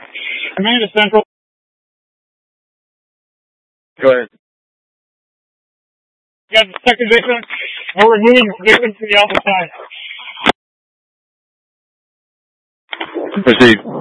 Amanda Central. Go ahead. You got the second victim. We're removing the victim to the alpha side. Proceed.